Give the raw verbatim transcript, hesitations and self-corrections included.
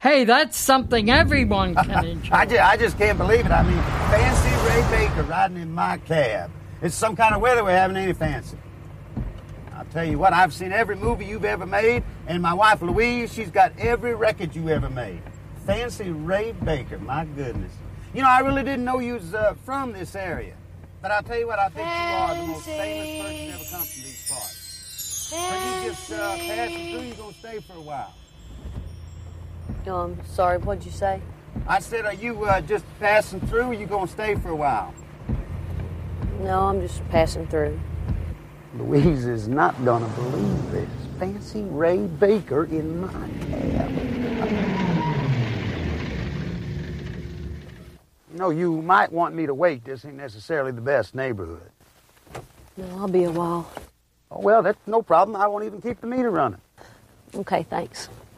Hey, that's something everyone can enjoy. I, just, I just can't believe it. I mean, Fancy Ray Baker riding in my cab. It's some kind of weather we're having, ain't it, Fancy? I'll tell you what, I've seen every movie you've ever made, and my wife Louise, she's got every record you ever made. Fancy Ray Baker, my goodness. You know, I really didn't know you was uh, from this area. But I'll tell you what, I think you are the most famous person to ever come from these parts. So you just uh, passing through, you gonna stay for a while? No, I'm sorry, what'd you say? I said, are you uh, just passing through, or you gonna stay for a while? No, I'm just passing through. Louise is not gonna believe this. Fancy Ray Baker in my cab. No, you might want me to wait. This ain't necessarily the best neighborhood. No, I'll be a while. Oh, well, that's no problem. I won't even keep the meter running. Okay, thanks.